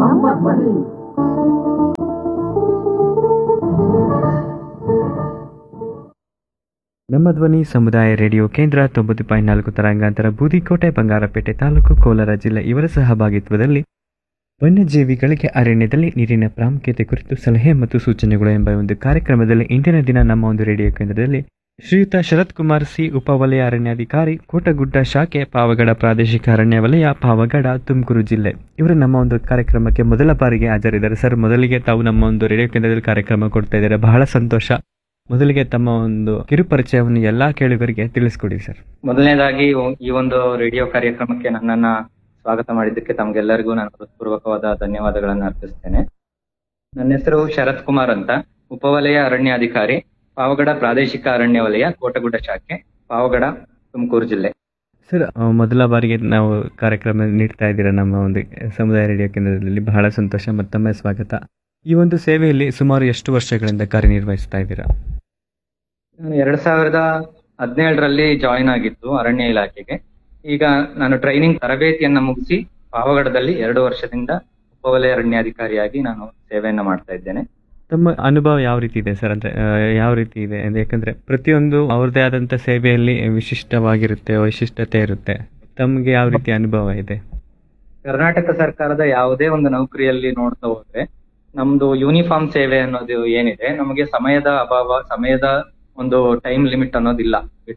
ನಮ್ಮ ಧ್ವನಿ. ನಮ್ಮ ಧ್ವನಿ ಸಮುದಾಯ ರೇಡಿಯೋ ಕೇಂದ್ರ 90.4 ತರಂಗಾಂತರ ಬೂದಿಕೋಟೆ ಬಂಗಾರಪೇಟೆ ತಾಲೂಕು ಕೋಲಾರ ಜಿಲ್ಲೆ ಇವರ ಸಹಭಾಗಿತ್ವದಲ್ಲಿ ವನ್ಯಜೀವಿಗಳಿಗೆ ಅರಣ್ಯದಲ್ಲಿ ನೀರಿನ ಪ್ರಾಮುಖ್ಯತೆ ಕುರಿತು ಸಲಹೆ ಮತ್ತು ಸೂಚನೆಗಳು ಎಂಬ ಒಂದು ಕಾರ್ಯಕ್ರಮದಲ್ಲಿ ಇಂದಿನ ದಿನ ನಮ್ಮ ಒಂದು ರೇಡಿಯೋ ಕೇಂದ್ರದಲ್ಲಿ ಶ್ರೀಯುತ ಶರತ್ ಕುಮಾರ್ ಸಿ, ಉಪವಲಯ ಅರಣ್ಯಾಧಿಕಾರಿ, ಕೋಟಗುಡ್ಡ ಶಾಖೆ, ಪಾವಗಡ ಪ್ರಾದೇಶಿಕ ಅರಣ್ಯ ವಲಯ, ಪಾವಗಡ, ತುಮಕೂರು ಜಿಲ್ಲೆ, ಇವರು ನಮ್ಮ ಒಂದು ಕಾರ್ಯಕ್ರಮಕ್ಕೆ ಮೊದಲ ಬಾರಿಗೆ ಹಾಜರಿದ್ದಾರೆ. ಸರ್, ಮೊದಲಿಗೆ ತಾವು ನಮ್ಮ ಒಂದು ರೇಡಿಯೋ ಕೇಂದ್ರದಲ್ಲಿ ಕಾರ್ಯಕ್ರಮ ಕೊಡ್ತಾ ಇದ್ದಾರೆ, ಬಹಳ ಸಂತೋಷ. ಮೊದಲಿಗೆ ತಮ್ಮ ಒಂದು ಕಿರು ಪರಿಚಯವನ್ನು ಎಲ್ಲಾ ಕೇಳುಗರಿಗೆ ತಿಳಿಸ್ಕೊಡಿ ಸರ್. ಮೊದಲನೇದಾಗಿ ಈ ಒಂದು ರೇಡಿಯೋ ಕಾರ್ಯಕ್ರಮಕ್ಕೆ ನನ್ನನ್ನ ಸ್ವಾಗತ ಮಾಡಿದ್ದಕ್ಕೆ ತಮ್ಗೆಲ್ಲರಿಗೂ ನಾನು ಹೃತ್ಪೂರ್ವಕವಾದ ಧನ್ಯವಾದಗಳನ್ನು ಅರ್ಪಿಸ್ತೇನೆ. ನನ್ನ ಹೆಸರು ಶರತ್ ಕುಮಾರ್ ಅಂತ, ಉಪವಲಯ ಅರಣ್ಯಾಧಿಕಾರಿ, ಪಾವಗಡ ಪ್ರಾದೇಶಿಕ ಅರಣ್ಯ ವಲಯ, ಕೋಟಗುಡ್ಡ ಶಾಖೆ, ಪಾವಗಡ, ತುಮಕೂರು ಜಿಲ್ಲೆ. ಸರ್, ಮೊದಲ ಬಾರಿಗೆ ನಾವು ಕಾರ್ಯಕ್ರಮ ನೀಡ್ತಾ ಇದ್ದೀರಾ ನಮ್ಮ ಒಂದು ಸಮುದಾಯ ರೇಡಿಯೋ ಕೇಂದ್ರದಲ್ಲಿ, ಬಹಳ ಸಂತೋಷ. ಮತ್ತೊಮ್ಮೆ ಸ್ವಾಗತ. ಈ ಒಂದು ಸೇವೆಯಲ್ಲಿ ಸುಮಾರು ಎಷ್ಟು ವರ್ಷಗಳಿಂದ ಕಾರ್ಯನಿರ್ವಹಿಸ್ತಾ ಇದ್ದೀರಾ? ನಾನು 2017ರಲ್ಲಿ ಜಾಯಿನ್ ಆಗಿದ್ದು ಅರಣ್ಯ ಇಲಾಖೆಗೆ. ಈಗ ನಾನು ಟ್ರೈನಿಂಗ್ ತರಬೇತಿಯನ್ನ ಮುಗಿಸಿ ಪಾವಗಡದಲ್ಲಿ 2 ವರ್ಷದಿಂದ ಉಪವಲಯ ಅರಣ್ಯಾಧಿಕಾರಿಯಾಗಿ ನಾನು ಸೇವೆಯನ್ನ ಮಾಡ್ತಾ ಇದ್ದೇನೆ. ತಮ್ಮ ಅನುಭವ ಯಾವ ರೀತಿ ಇದೆ ಸರ್? ಅಂದ್ರೆ ಯಾವ ರೀತಿ ಇದೆ? ಯಾಕಂದ್ರೆ ಪ್ರತಿಯೊಂದು ಅವ್ರದೇ ಆದಂತ ಸೇವೆಯಲ್ಲಿ ವಿಶಿಷ್ಟವಾಗಿರುತ್ತೆ, ವೈಶಿಷ್ಟ್ಯತೆ ಇರುತ್ತೆ. ತಮ್ಗೆ ಯಾವ ರೀತಿ ಅನುಭವ ಇದೆ? ಕರ್ನಾಟಕ ಸರ್ಕಾರದ ಯಾವುದೇ ಒಂದು ನೌಕರಿಯಲ್ಲಿ ನೋಡ್ತಾ ಹೋದ್ರೆ ನಮ್ದು ಯೂನಿಫಾರ್ಮ್ ಸೇವೆ ಅನ್ನೋದು ಏನಿದೆ, ನಮಗೆ ಸಮಯದ ಅಭಾವ, ಸಮಯದ ಒಂದು ಟೈಮ್ ಲಿಮಿಟ್ ಅನ್ನೋದಿಲ್ಲ.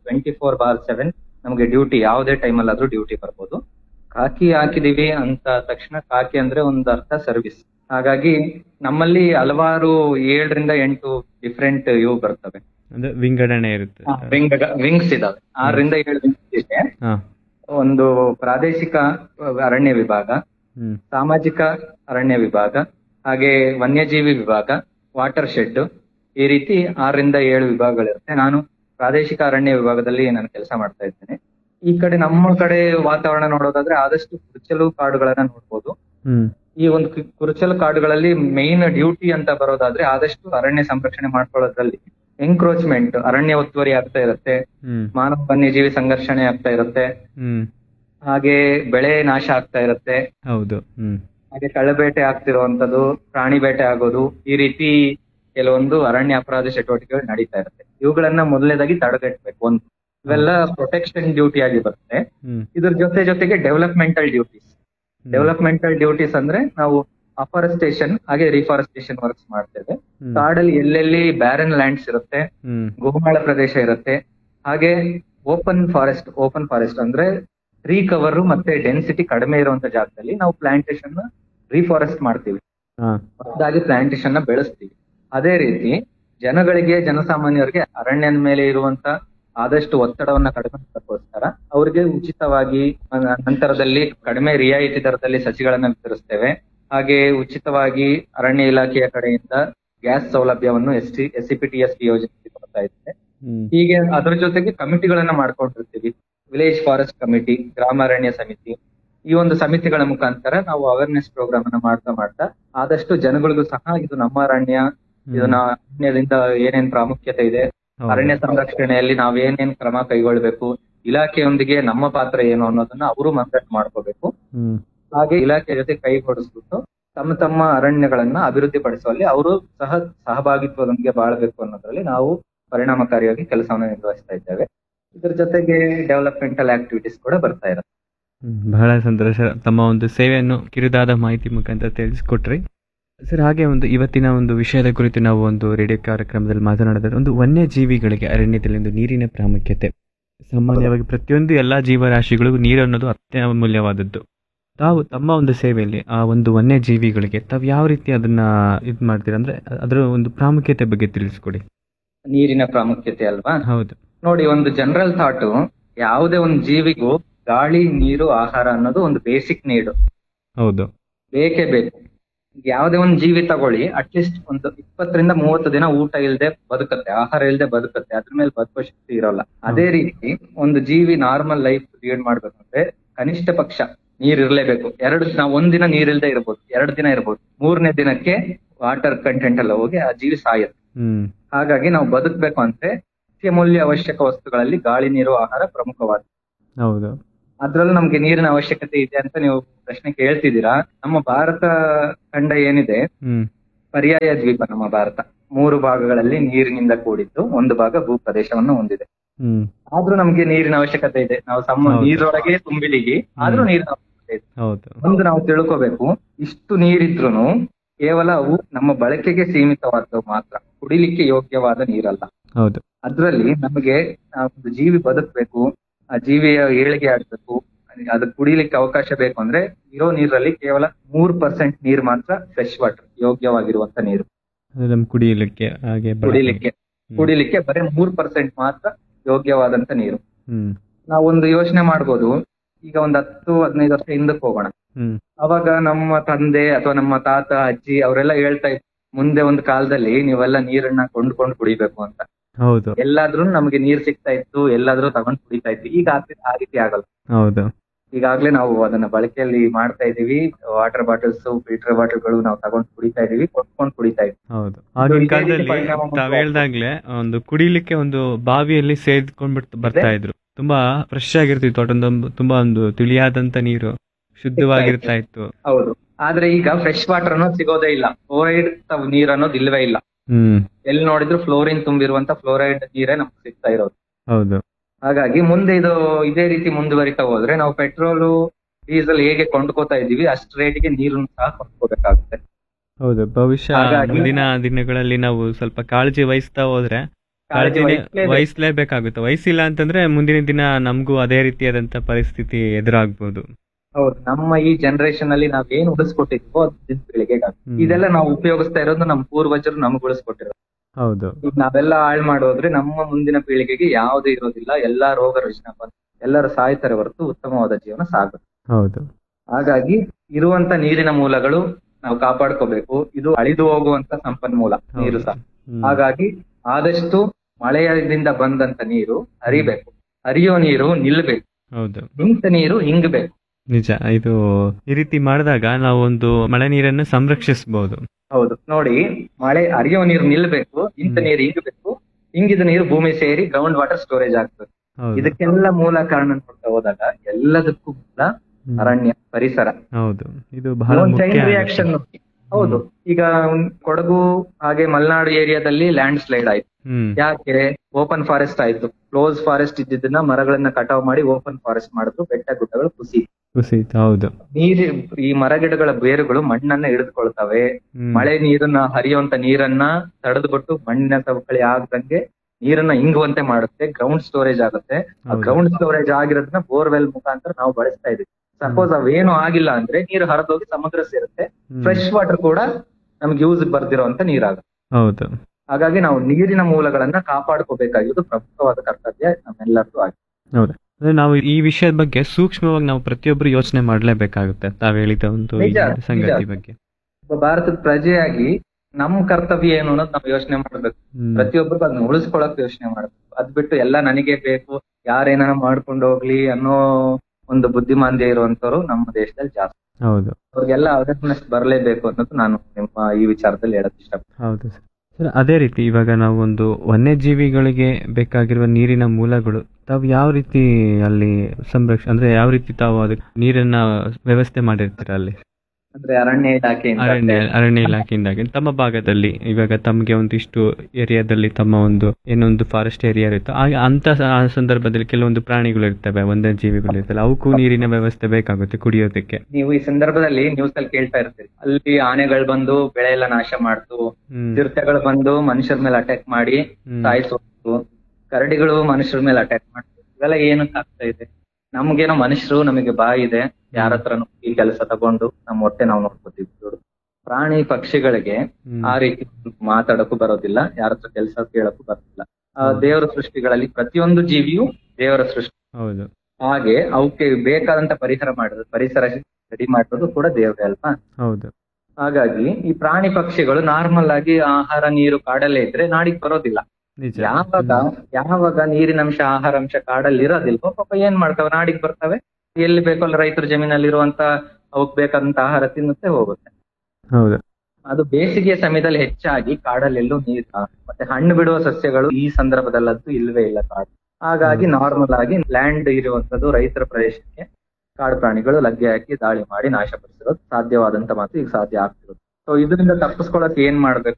24/7 ನಮಗೆ ಡ್ಯೂಟಿ, ಯಾವುದೇ ಟೈಮಲ್ಲಾದ್ರೂ ಡ್ಯೂಟಿ ಬರ್ಬೋದು. ಖಾಕಿ ಹಾಕಿದೀವಿ ಅಂತ ತಕ್ಷಣ, ಖಾಕಿ ಅಂದ್ರೆ ಒಂದು ಅರ್ಥ ಸರ್ವಿಸ್. ಹಾಗಾಗಿ ನಮ್ಮಲ್ಲಿ ಹಲವಾರು 7ರಿಂದ 8 ಡಿಫ್ರೆಂಟ್ ಇವು ಬರ್ತವೆ, ಅಂದ್ರೆ ವಿಂಗಡಣೆ ಇರುತ್ತೆ, ವಿಂಗ್ಸ್ ಇದಾವೆ. 6ರಿಂದ 7 ವಿಂಗ್ಸ್ ಇದೆ. ಒಂದು ಪ್ರಾದೇಶಿಕ ಅರಣ್ಯ ವಿಭಾಗ, ಸಾಮಾಜಿಕ ಅರಣ್ಯ ವಿಭಾಗ, ಹಾಗೆ ವನ್ಯಜೀವಿ ವಿಭಾಗ, ವಾಟರ್ ಶೆಡ್, ಈ ರೀತಿ 6ರಿಂದ 7 ವಿಭಾಗಗಳಿರುತ್ತೆ. ನಾನು ಪ್ರಾದೇಶಿಕ ಅರಣ್ಯ ವಿಭಾಗದಲ್ಲಿ ನಾನು ಕೆಲಸ ಮಾಡ್ತಾ ಇದ್ದೇನೆ. ಈ ಕಡೆ ನಮ್ಮ ಕಡೆ ವಾತಾವರಣ ನೋಡೋದಾದ್ರೆ ಆದಷ್ಟು ಕುರುಚಲು ಕಾಡುಗಳನ್ನ ನೋಡ್ಬೋದು. ಈ ಒಂದು ಕುರುಚಲು ಕಾಡುಗಳಲ್ಲಿ ಮೇನ್ ಡ್ಯೂಟಿ ಅಂತ ಬರೋದಾದ್ರೆ ಆದಷ್ಟು ಅರಣ್ಯ ಸಂರಕ್ಷಣೆ ಮಾಡ್ಕೊಳ್ಳೋದ್ರಲ್ಲಿ ಎನ್ಕ್ರೋಚ್ಮೆಂಟ್, ಅರಣ್ಯ ಒತ್ತುವರಿ ಆಗ್ತಾ ಇರುತ್ತೆ, ಮಾನವ ವನ್ಯಜೀವಿ ಸಂಘರ್ಷಣೆ ಆಗ್ತಾ ಇರುತ್ತೆ, ಹಾಗೆ ಬೆಳೆ ನಾಶ ಆಗ್ತಾ ಇರುತ್ತೆ, ಹೌದು, ಹಾಗೆ ಕಳ್ಳಬೇಟೆ ಆಗ್ತಿರುವಂತದ್ದು, ಪ್ರಾಣಿ ಬೇಟೆ ಆಗೋದು, ಈ ರೀತಿ ಕೆಲವೊಂದು ಅರಣ್ಯ ಅಪರಾಧ ಚಟುವಟಿಕೆಗಳು ನಡೀತಾ ಇರುತ್ತೆ. ಇವುಗಳನ್ನ ಮೊದಲನೇದಾಗಿ ತಡೆಗಟ್ಟಬೇಕು. ಒಂದು ಇವೆಲ್ಲ ಪ್ರೊಟೆಕ್ಷನ್ ಡ್ಯೂಟಿ ಆಗಿ ಬರುತ್ತೆ. ಇದ್ರ ಜೊತೆಗೆ ಡೆವಲಪ್ಮೆಂಟಲ್ ಡ್ಯೂಟೀಸ್ ಅಂದ್ರೆ ನಾವು ಅಫಾರೆಸ್ಟೇಷನ್ ಹಾಗೆ ರಿಫಾರೆಸ್ಟೇಷನ್ ವರ್ಕ್ಸ್ ಮಾಡ್ತೇವೆ. ಕಾಡಲ್ಲಿ ಎಲ್ಲೆಲ್ಲಿ ಬ್ಯಾರನ್ ಲ್ಯಾಂಡ್ಸ್ ಇರುತ್ತೆ, ಗೋಮಾಳ ಪ್ರದೇಶ ಇರುತ್ತೆ, ಹಾಗೆ ಓಪನ್ ಫಾರೆಸ್ಟ್ ಅಂದ್ರೆ ಟ್ರೀ ಕವರ್ ಮತ್ತೆ ಡೆನ್ಸಿಟಿ ಕಡಿಮೆ ಇರುವಂತ ಜಾಗದಲ್ಲಿ ನಾವು ಪ್ಲಾಂಟೇಶನ್ ರಿಫಾರೆಸ್ಟ್ ಮಾಡ್ತೀವಿ, ಹೊಸದಾಗಿ ಪ್ಲಾಂಟೇಶನ್ ನ ಬೆಳೆಸ್ತೀವಿ. ಅದೇ ರೀತಿ ಜನಸಾಮಾನ್ಯರಿಗೆ ಅರಣ್ಯದ ಮೇಲೆ ಇರುವಂತ ಆದಷ್ಟು ಒತ್ತಡವನ್ನ ಕಡಿಮೆ ಮಾಡೋಕ್ಕೋಸ್ಕರ ಅವ್ರಿಗೆ ಉಚಿತವಾಗಿ ನಂತರದಲ್ಲಿ ಕಡಿಮೆ ರಿಯಾಯಿತಿ ದರದಲ್ಲಿ ಸಸಿಗಳನ್ನ ವಿತರಿಸ್ತೇವೆ. ಹಾಗೆ ಉಚಿತವಾಗಿ ಅರಣ್ಯ ಇಲಾಖೆಯ ಕಡೆಯಿಂದ ಗ್ಯಾಸ್ ಸೌಲಭ್ಯವನ್ನು SCPTSP ಯೋಜನೆ ಕೊಡ್ತಾ ಇದ್ದೇವೆ. ಹೀಗೆ ಅದ್ರ ಜೊತೆಗೆ ಕಮಿಟಿಗಳನ್ನ ಮಾಡ್ಕೊಂಡಿರ್ತೀವಿ. ವಿಲೇಜ್ ಫಾರೆಸ್ಟ್ ಕಮಿಟಿ, ಗ್ರಾಮ ಅರಣ್ಯ ಸಮಿತಿ, ಈ ಒಂದು ಸಮಿತಿಗಳ ಮುಖಾಂತರ ನಾವು ಅವೇರ್ನೆಸ್ ಪ್ರೋಗ್ರಾಮ್ ಅನ್ನ ಮಾಡ್ತಾ ಆದಷ್ಟು ಜನಗಳಿಗೂ ಸಹ ಇದು ನಮ್ಮ ಅರಣ್ಯ, ಇದನ್ನ ಅರಣ್ಯದಿಂದ ಏನೇನ್ ಪ್ರಾಮುಖ್ಯತೆ ಇದೆ, ಅರಣ್ಯ ಸಂರಕ್ಷಣೆಯಲ್ಲಿ ನಾವೇನೇನ್ ಕ್ರಮ ಕೈಗೊಳ್ಬೇಕು, ಇಲಾಖೆಯೊಂದಿಗೆ ನಮ್ಮ ಪಾತ್ರ ಏನು ಅನ್ನೋದನ್ನ ಅವರು ಮನದಟ್ಟು ಮಾಡ್ಕೋಬೇಕು. ಹಾಗೆ ಇಲಾಖೆ ಜೊತೆ ಕೈಗೂಡಿಸ್ಬಿಟ್ಟು ತಮ್ಮ ಅರಣ್ಯಗಳನ್ನ ಅಭಿವೃದ್ಧಿ ಪಡಿಸುವಲ್ಲಿ ಅವರು ಸಹಭಾಗಿತ್ವದೊಂದಿಗೆ ಬಾಳ್ಬೇಕು ಅನ್ನೋದ್ರಲ್ಲಿ ನಾವು ಪರಿಣಾಮಕಾರಿಯಾಗಿ ಕೆಲಸವನ್ನು ನಿರ್ವಹಿಸ್ತಾ ಇದ್ದೇವೆ. ಇದ್ರ ಜೊತೆಗೆ ಡೆವಲಪ್ಮೆಂಟಲ್ ಆಕ್ಟಿವಿಟೀಸ್ ಕೂಡ ಬರ್ತಾ ಇರುತ್ತೆ. ಬಹಳ ಸಂತೋಷ. ತಮ್ಮ ಒಂದು ಸೇವೆಯನ್ನು ಕಿರಿದಾದ ಮಾಹಿತಿ ಮುಖಾಂತರ ತಿಳಿಸ್ಕೊಟ್ರಿ ಸರ್. ಹಾಗೆ ಒಂದು ಇವತ್ತಿನ ಒಂದು ವಿಷಯದ ಕುರಿತು ನಾವು ಒಂದು ರೇಡಿಯೋ ಕಾರ್ಯಕ್ರಮದಲ್ಲಿ ಮಾತನಾಡಿದರೆ ಒಂದು ವನ್ಯಜೀವಿಗಳಿಗೆ ಅರಣ್ಯದಲ್ಲಿ ಒಂದು ನೀರಿನ ಪ್ರಾಮುಖ್ಯತೆ. ಸಾಮಾನ್ಯವಾಗಿ ಪ್ರತಿಯೊಂದು ಎಲ್ಲಾ ಜೀವರಾಶಿಗಳಿಗೂ ನೀರು ಅನ್ನೋದು ಅತ್ಯಮೂಲ್ಯವಾದದ್ದು. ತಾವು ತಮ್ಮ ಒಂದು ಸೇವೆಯಲ್ಲಿ ಆ ಒಂದು ವನ್ಯಜೀವಿಗಳಿಗೆ ತಾವು ಯಾವ ರೀತಿ ಅದನ್ನ ಮಾಡ್ತೀರಾ, ಅಂದ್ರೆ ಅದರ ಒಂದು ಪ್ರಾಮುಖ್ಯತೆ ಬಗ್ಗೆ ತಿಳಿಸ್ಕೊಡಿ. ನೀರಿನ ಪ್ರಾಮುಖ್ಯತೆ ಅಲ್ವಾ? ಹೌದು. ನೋಡಿ, ಒಂದು ಜನರಲ್ ಥಾಟ್, ಯಾವುದೇ ಒಂದು ಜೀವಿಗೂ ಗಾಳಿ, ನೀರು, ಆಹಾರ ಅನ್ನೋದು ಒಂದು ಬೇಸಿಕ್ ನೀಡು. ಹೌದು, ಬೇಕೇ ಬೇಕು. ಯಾವುದೇ ಒಂದು ಜೀವಿ ತಗೊಳ್ಳಿ, ಅಟ್ಲೀಸ್ಟ್ ಒಂದು 20ರಿಂದ 30 ದಿನ ಊಟ ಇಲ್ಲದೆ ಬದುಕತ್ತೆ, ಆಹಾರ ಇಲ್ಲದೆ ಬದುಕತ್ತೆ, ಅದ್ರ ಮೇಲೆ ಬದುಕೋ ಶಕ್ತಿ ಇರೋಲ್ಲ. ಅದೇ ರೀತಿ ಒಂದು ಜೀವಿ ನಾರ್ಮಲ್ ಲೈಫ್ ಲೀಡ್ ಮಾಡ್ಬೇಕಂದ್ರೆ ಕನಿಷ್ಠ ಪಕ್ಷ ನೀರ್ ಇರ್ಲೇಬೇಕು. ನಾವು ಒಂದಿನ ನೀರಿಲ್ದೆ ಇರ್ಬೋದು, 2 ದಿನ ಇರ್ಬೋದು, 3ನೇ ದಿನಕ್ಕೆ ವಾಟರ್ ಕಂಟೆಂಟ್ ಎಲ್ಲ ಹೋಗಿ ಆ ಜೀವಿ ಸಾಯುತ್ತೆ. ಹಾಗಾಗಿ ನಾವು ಬದುಕಬೇಕು ಅಂದ್ರೆ ಅತ್ಯಮೂಲ್ಯ ಅವಶ್ಯಕ ವಸ್ತುಗಳಲ್ಲಿ ಗಾಳಿ, ನೀರು, ಆಹಾರ ಪ್ರಮುಖವಾದ. ಹೌದು. ಅದ್ರಲ್ಲೂ ನಮ್ಗೆ ನೀರಿನ ಅವಶ್ಯಕತೆ ಇದೆ ಅಂತ ನೀವು ಪ್ರಶ್ನೆ ಕೇಳ್ತಿದ್ದೀರಾ. ನಮ್ಮ ಭಾರತ ಖಂಡ ಏನಿದೆ, ಪರ್ಯಾಯ ದ್ವೀಪ ನಮ್ಮ ಭಾರತ. 3 ಭಾಗಗಳಲ್ಲಿ ನೀರಿನಿಂದ ಕೂಡಿದ್ದು, ಒಂದು ಭಾಗ ಭೂ ಪ್ರದೇಶವನ್ನು ಹೊಂದಿದೆ. ಆದ್ರೂ ನಮ್ಗೆ ನೀರಿನ ಅವಶ್ಯಕತೆ ಇದೆ. ನಾವು ನೀರೊಳಗೆ ತುಂಬಿದೀವಿ, ಆದ್ರೂ ನೀರಿನ ಅವಶ್ಯಕತೆ ಇದೆ. ಒಂದು ನಾವು ತಿಳ್ಕೋಬೇಕು, ಇಷ್ಟು ನೀರಿದ್ರೂನು ಕೇವಲ ಅವು ನಮ್ಮ ಬಳಕೆಗೆ ಸೀಮಿತವಾದವು ಮಾತ್ರ, ಕುಡಿಲಿಕ್ಕೆ ಯೋಗ್ಯವಾದ ನೀರಲ್ಲ. ಅದ್ರಲ್ಲಿ ನಮಗೆ ಒಂದು ಜೀವಿ ಬದುಕಬೇಕು, ಆ ಜೀವಿಯ ಏಳಿಗೆ ಆಗ್ಬೇಕು, ಅದು ಕುಡಿಲಿಕ್ಕೆ ಅವಕಾಶ ಬೇಕು ಅಂದ್ರೆ ಇರೋ ನೀರಲ್ಲಿ ಕೇವಲ 3% ನೀರು ಮಾತ್ರ ಫ್ರೆಶ್ ವಾಟರ್, ಯೋಗ್ಯವಾಗಿರುವಂತ ನೀರು. ಕುಡಿಲಿಕ್ಕೆ ಬರೀ 3% ಮಾತ್ರ ಯೋಗ್ಯವಾದಂತ ನೀರು. ನಾವೊಂದು ಯೋಚನೆ ಮಾಡ್ಬೋದು, ಈಗ ಒಂದ್ 10-15 ವರ್ಷ ಹಿಂದಕ್ಕೆ ಹೋಗೋಣ. ಅವಾಗ ನಮ್ಮ ತಂದೆ ಅಥವಾ ನಮ್ಮ ತಾತ ಅಜ್ಜಿ ಅವರೆಲ್ಲ ಹೇಳ್ತಾ ಇದ್ರು, ಮುಂದೆ ಒಂದು ಕಾಲದಲ್ಲಿ ನೀವೆಲ್ಲ ನೀರನ್ನ ಕೊಂಡ್ಕೊಂಡು ಕುಡಿಬೇಕು ಅಂತ. ಎಲ್ಲಾದ್ರೂ ನಮ್ಗೆ ನೀರ್ ಸಿಗ್ತಾ ಇತ್ತು, ಎಲ್ಲಾದ್ರೂ ತಗೊಂಡ್ ಕುಡಿತಾ ಇದ್ವಿ. ಈಗ ಆ ರೀತಿ ಆಗಲ್ಲ. ಈಗಾಗ್ಲೇ ನಾವು ಅದನ್ನ ಬಳಕೆಯಲ್ಲಿ ಮಾಡ್ತಾ ಇದೀವಿ. ವಾಟರ್ ಬಾಟಲ್ಸ್, ಫಿಲ್ಟರ್ ಬಾಟಲ್ಗಳು ನಾವು ತಗೊಂಡ್ ಕುಡಿತಾ ಇದೀವಿ, ಕೊಂಡ್ಕೊಂಡು ಕುಡಿತಾ ಇದ್ವಿ. ಆಗಿನ ಕಾಲದಲ್ಲಿ ತಾವ್ ಹೇಳ್ದಾಗ್ಲೆ ಒಂದು ಕುಡಿಲಿಕ್ಕೆ ಒಂದು ಬಾವಿಯಲ್ಲಿ ಸೇದ್ಕೊಂಡ್ಬಿಟ್ಟು ಬರ್ತಾ ಇದ್ರು. ತುಂಬಾ ಫ್ರೆಶ್ ಆಗಿರ್ತಿತ್ತು, ತುಂಬಾ ಒಂದು ತಿಳಿಯಾದಂತ ನೀರು, ಶುದ್ಧವಾಗಿರ್ತಾ ಇತ್ತು. ಹೌದು. ಆದ್ರೆ ಈಗ ಫ್ರೆಶ್ ವಾಟರ್ ಅನ್ನೋದು ಸಿಗೋದೇ ಇಲ್ಲ. ಫ್ಲೋರೈಡ್ ನೀರ್ ಅನ್ನೋದು ಇಲ್ವೇ ಇಲ್ಲ. ಎಲ್ಲಿ ನೋಡಿದ್ರು ಫ್ಲೋರಿನ್ ತುಂಬಿರುವಂತ ಫ್ಲೋರೈಡ್ ನೀರೇ ನಮ್ಗೆ ಸಿಗ್ತಾ ಇರೋದು. ಹಾಗಾಗಿ ಮುಂದೆ ಇದೇ ರೀತಿ ಮುಂದುವರಿತಾ ಹೋದ್ರೆ ನಾವು ಪೆಟ್ರೋಲು, ಡೀಸೆಲ್ ಹೇಗೆ ಕೊಂಡ್ಕೋತಾ ಇದೀವಿ ಅಷ್ಟು ರೇಟಿಗೆ ನೀರನ್ನು ಸಹ ಕೊಂಡ್ಕೋಬೇಕಾಗುತ್ತೆ. ಮುಂದಿನ ದಿನಗಳಲ್ಲಿ ನಾವು ಸ್ವಲ್ಪ ಕಾಳಜಿ ವಹಿಸ್ತಾ ಹೋದ್ರೆ ವಹಿಸ್ಲೇಬೇಕಾಗುತ್ತೆ. ವಹಿಸಿಲ್ಲ ಅಂತಂದ್ರೆ ಮುಂದಿನ ದಿನ ನಮಗೂ ಅದೇ ರೀತಿಯಾದಂತ ಪರಿಸ್ಥಿತಿ ಎದುರಾಗ್ಬೋದು. ಹೌದು. ನಮ್ಮ ಈ ಜನರೇಷನ್ ಅಲ್ಲಿ ನಾವ್ ಏನ್ ಉಳಿಸ್ಕೊಟ್ಟಿದ್ವೋ ಅದು ಪೀಳಿಗೆ ಇದೆಲ್ಲ ನಾವು ಉಪಯೋಗಿಸ್ತಾ ಇರೋದು ನಮ್ಮ ಪೂರ್ವಜರು ನಮ್ಗೆ ಉಳಿಸ್ಕೊಟ್ಟಿರೋದು. ಈಗ ನಾವೆಲ್ಲ ಹಾಳು ಮಾಡೋದ್ರೆ ನಮ್ಮ ಮುಂದಿನ ಪೀಳಿಗೆಗೆ ಯಾವುದೇ ಇರೋದಿಲ್ಲ. ಎಲ್ಲಾ ರೋಗ ರುಜಿನ ಬಂದು ಎಲ್ಲರೂ ಸಾಯ್ತಾರೆ ಹೊರತು ಉತ್ತಮವಾದ ಜೀವನ ಸಾಗುತ್ತೆ. ಹಾಗಾಗಿ ಇರುವಂತ ನೀರಿನ ಮೂಲಗಳು ನಾವು ಕಾಪಾಡ್ಕೋಬೇಕು. ಇದು ಅಳಿದು ಹೋಗುವಂತ ಸಂಪನ್ಮೂಲ ನೀರು ಸಹ. ಹಾಗಾಗಿ ಆದಷ್ಟು ಮಳೆಯಿಂದ ಬಂದಂತ ನೀರು ಹರಿಬೇಕು, ಹರಿಯೋ ನೀರು ನಿಲ್ಬೇಕು, ನಿಂತ ನೀರು ಹಿಂಗಬೇಕು. ನಿಜ. ಇದು ಈ ರೀತಿ ಮಾಡಿದಾಗ ನಾವು ಒಂದು ಮಳೆ ನೀರನ್ನು ಸಂರಕ್ಷಿಸಬಹುದು. ಹೌದು. ನೋಡಿ, ಮಳೆ ಹರಿಯೋ ನೀರು ನಿಲ್ಬೇಕು, ನಿಂತ ನೀರು ಹಿಂಗಬೇಕು, ಹಿಂಗಿದ ನೀರು ಭೂಮಿ ಸೇರಿ ಗ್ರೌಂಡ್ ವಾಟರ್ ಸ್ಟೋರೇಜ್ ಆಗ್ತದೆ. ಇದಕ್ಕೆಲ್ಲ ಮೂಲ ಕಾರಣ ನೋಡ್ತಾ ಹೋದಾಗ ಎಲ್ಲದಕ್ಕೂ ಮೂಲ ಅರಣ್ಯ, ಪರಿಸರ. ಹೌದು. ಇದು ಬಹಳ ಚೈನ್ ರಿಯಾಕ್ಷನ್. ಹೌದು. ಈಗ ಕೊಡಗು ಹಾಗೆ ಮಲೆನಾಡು ಏರಿಯಾದಲ್ಲಿ ಲ್ಯಾಂಡ್ ಸ್ಲೈಡ್ ಆಯ್ತು. ಯಾಕೆ? ಓಪನ್ ಫಾರೆಸ್ಟ್ ಆಯ್ತು. ಕ್ಲೋಸ್ ಫಾರೆಸ್ಟ್ ಇದ್ದಿದ್ದನ್ನ ಮರಗಳನ್ನ ಕಟಾವ್ ಮಾಡಿ ಓಪನ್ ಫಾರೆಸ್ಟ್ ಮಾಡಿದ್ರು, ಬೆಟ್ಟ ಗುಡ್ಡಗಳು ಕುಸಿತು. ಹೌದು. ಈ ಮರಗಿಡಗಳ ಬೇರುಗಳು ಮಣ್ಣನ್ನ ಹಿಡಿದುಕೊಳ್ತವೆ. ಮಳೆ ನೀರನ್ನ, ಹರಿಯುವಂತ ನೀರನ್ನ ತಡೆದ್ಬಿಟ್ಟು ಮಣ್ಣಿನ ಸವಕಳಿ ಆಗದಂಗೆ ನೀರನ್ನ ಇಂಗುವಂತೆ ಮಾಡುತ್ತೆ. ಗ್ರೌಂಡ್ ಸ್ಟೋರೇಜ್ ಆಗುತ್ತೆ. ಆ ಗ್ರೌಂಡ್ ಸ್ಟೋರೇಜ್ ಆಗಿರೋದನ್ನ ಬೋರ್ವೆಲ್ ಮುಖಾಂತರ ನಾವು ಬಳಸ್ತಾ ಇದೀವಿ. ಸಪೋಸ್ ಅವೇನು ಆಗಿಲ್ಲ ಅಂದ್ರೆ ನೀರು ಹರಿದೋಗಿ ಸಮುದ್ರ ಸೇರುತ್ತೆ. ಫ್ರೆಶ್ ವಾಟರ್ ಕೂಡ ನಮ್ಗೆ ಯೂಸ್ ಬರ್ದಿರೋಂತ ನೀರಾಗುತ್ತೆ. ಹೌದು. ಹಾಗಾಗಿ ನಾವು ನೀರಿನ ಮೂಲಗಳನ್ನ ಕಾಪಾಡ್ಕೋಬೇಕಾಗಿರೋದು ಪ್ರಮುಖವಾದ ಕರ್ತವ್ಯ ನಮ್ಮೆಲ್ಲರದ್ದು ಆಗಿದೆ. ಹೌದು. ನಾವು ಈ ವಿಷಯದ ಬಗ್ಗೆ ಸೂಕ್ಷ್ಮವಾಗಿ ನಾವು ಪ್ರತಿಯೊಬ್ಬರು ಯೋಚನೆ ಮಾಡ್ಲೇಬೇಕಾಗುತ್ತೆ. ತಾವ್ ಹೇಳಿದ ಒಂದು ಸಂಗತಿ ಬಗ್ಗೆ ಭಾರತದ ಪ್ರಜೆಯಾಗಿ ನಮ್ ಕರ್ತವ್ಯ ಏನು ಅನ್ನೋದು ನಾವು ಯೋಚನೆ ಮಾಡ್ಬೇಕು. ಪ್ರತಿಯೊಬ್ಬರು ಅದನ್ನ ಉಳಿಸ್ಕೊಳಕ್ ಯೋಚನೆ ಮಾಡ್ಬೇಕು. ಅದ್ ಬಿಟ್ಟು ಎಲ್ಲ ನನಗೆ ಬೇಕು, ಯಾರೇನ ಮಾಡ್ಕೊಂಡು ಹೋಗ್ಲಿ ಅನ್ನೋ ಒಂದು ಬುದ್ಧಿಮಾಂದ್ಯ ಇರುವಂತವ್ರು ನಮ್ಮ ದೇಶದಲ್ಲಿ ಜಾಸ್ತಿ. ಹೌದು. ಅವ್ರಿಗೆಲ್ಲ ಅವೇರ್ನೆಸ್ ಬರಲೇಬೇಕು ಅನ್ನೋದು ನಾನು ನಿಮ್ಮ ಈ ವಿಚಾರದಲ್ಲಿ ಹೇಳಕ್ ಇಷ್ಟಪಡ್ತೀನಿ. ಹೌದು ಸರ್. ಅದೇ ರೀತಿ ಇವಾಗ ನಾವು ಒಂದು ವನ್ಯಜೀವಿಗಳಿಗೆ ಬೇಕಾಗಿರುವ ನೀರಿನ ಮೂಲಗಳು ತಾವು ಯಾವ ರೀತಿ ಅಲ್ಲಿ ಅಂದ್ರೆ ಯಾವ ರೀತಿ ತಾವು ಅದಕ್ಕೆ ನೀರನ್ನ ವ್ಯವಸ್ಥೆ ಮಾಡಿರ್ತೀರ ಅಲ್ಲಿ? ಅಂದ್ರೆ ಅರಣ್ಯ ಇಲಾಖೆಯಿಂದಾಗಿ ತಮ್ಮ ಭಾಗದಲ್ಲಿ ಇವಾಗ ತಮ್ಗೆ ಒಂದಿಷ್ಟು ಏರಿಯಾದಲ್ಲಿ ತಮ್ಮ ಏನೊಂದು ಫಾರೆಸ್ಟ್ ಏರಿಯಾ ಇರುತ್ತೆ, ಅಂತ ಸಂದರ್ಭದಲ್ಲಿ ಕೆಲವೊಂದು ಪ್ರಾಣಿಗಳು ಇರ್ತವೆ, ವನ್ಯಜೀವಿಗಳು ಇರ್ತವೆ, ಅವಕ್ಕೂ ನೀರಿನ ವ್ಯವಸ್ಥೆ ಬೇಕಾಗುತ್ತೆ ಕುಡಿಯೋದಕ್ಕೆ. ನೀವು ಈ ಸಂದರ್ಭದಲ್ಲಿ ನ್ಯೂಸ್ ಅಲ್ಲಿ ಕೇಳ್ತಾ ಇರ್ತೀರಿ, ಅಲ್ಲಿ ಆನೆಗಳು ಬಂದು ಬೆಳೆ ಎಲ್ಲ ನಾಶ ಮಾಡ್ತು, ಚಿರತೆಗಳು ಬಂದು ಮನುಷ್ಯರ ಮೇಲೆ ಅಟ್ಯಾಕ್ ಮಾಡಿ ಸಾಯಿಸೋದು, ಕರಡಿಗಳು ಮನುಷ್ಯರ ಮೇಲೆ ಅಟ್ಯಾಕ್ ಮಾಡ್ತು. ಇವೆಲ್ಲ ಏನಕ್ಕೆ ಆಗ್ತಾ ಇದೆ? ನಮ್ಗೇನೋ ಮನುಷ್ಯರು, ನಮಗೆ ಬಾಯಿ ಇದೆ, ಯಾರ ಹತ್ರನು ಈ ಕೆಲಸ ತಗೊಂಡು ನಮ್ಮ ಹೊಟ್ಟೆ ನಾವು ನೋಡ್ಕೋತೀವಿ. ಪ್ರಾಣಿ ಪಕ್ಷಿಗಳಿಗೆ ಆ ರೀತಿ ಮಾತಾಡಕ್ಕೂ ಬರೋದಿಲ್ಲ, ಯಾರ ಹತ್ರ ಕೆಲಸ ಕೇಳಕ್ಕೂ ಬರೋದಿಲ್ಲ. ದೇವರ ಸೃಷ್ಟಿಗಳಲ್ಲಿ ಪ್ರತಿಯೊಂದು ಜೀವಿಯು ದೇವರ ಸೃಷ್ಟಿ. ಹೌದು. ಹಾಗೆ ಅವಕ್ಕೆ ಬೇಕಾದಂತ ಪರಿಸರ ರೆಡಿ ಮಾಡೋದು ಕೂಡ ದೇವರೇ ಅಲ್ವಾ? ಹೌದು. ಹಾಗಾಗಿ ಈ ಪ್ರಾಣಿ ಪಕ್ಷಿಗಳು ನಾರ್ಮಲ್ ಆಗಿ ಆಹಾರ ನೀರು ಕಾಡಲ್ಲೇ ಇದ್ರೆ ನಾಡಿಗೆ ಬರೋದಿಲ್ಲ. ಯಾವಾಗ ನೀರಿನಂಶ ಆಹಾರಾಂಶ ಕಾಡಲ್ಲಿ ಇರೋದಿಲ್ವೋ ಪಾಪ ಏನ್ ಮಾಡ್ತಾವೆ, ನಾಡಿಗೆ ಬರ್ತವೆ. ಎಲ್ಲಿ ಬೇಕೋ ಅಲ್ಲಿ ರೈತರ ಜಮೀನಲ್ಲಿ ಇರುವಂತ ಅವಕ್ ಬೇಕಾದಂತ ಆಹಾರ ತಿನ್ನುತ್ತೆ, ಹೋಗುತ್ತೆ. ಹೌದು. ಅದು ಬೇಸಿಗೆಯ ಸಮಯದಲ್ಲಿ ಹೆಚ್ಚಾಗಿ ಕಾಡಲ್ಲೆಲ್ಲೂ ನೀರು ಮತ್ತೆ ಹಣ್ಣು ಬಿಡುವ ಸಸ್ಯಗಳು ಈ ಸಂದರ್ಭದಲ್ಲಂತೂ ಇಲ್ವೇ ಇಲ್ಲ ಕಾಡು. ಹಾಗಾಗಿ ನಾರ್ಮಲ್ ಆಗಿ ಲ್ಯಾಂಡ್ ಇರುವಂತದ್ದು ರೈತರ ಪ್ರದೇಶಕ್ಕೆ ಕಾಡು ಪ್ರಾಣಿಗಳು ಲಗ್ಗೆ ಹಾಕಿ ದಾಳಿ ಮಾಡಿ ನಾಶಪಡಿಸಿರೋದು ಸಾಧ್ಯವಾದಂತ ಮಾತು ಈಗ ಸಾಧ್ಯ ಆಗ್ತಿರೋದು. ಸೊ ಇದರಿಂದ ತಪ್ಪಿಸ್ಕೊಳಕ್ ಏನ್ ಮಾಡ್ಬೇಕು